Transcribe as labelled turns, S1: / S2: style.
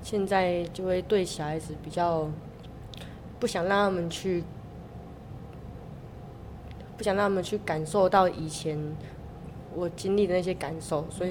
S1: 现在就会对小孩子比较不想让他们去，不想让他们去感受到以前我经历的那些感受，所以